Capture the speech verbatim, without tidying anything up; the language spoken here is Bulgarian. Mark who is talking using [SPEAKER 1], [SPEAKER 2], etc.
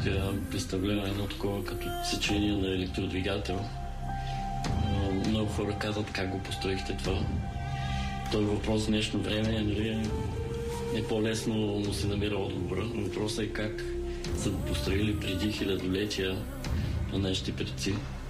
[SPEAKER 1] тя представлява едно такова като сечение на електродвигател. Много хора казват как го построихте това. Той въпрос в днешно време нали, е по-лесно, но се намира отговора. Въпросът е как са го построили преди хилядолетия на нашите предци.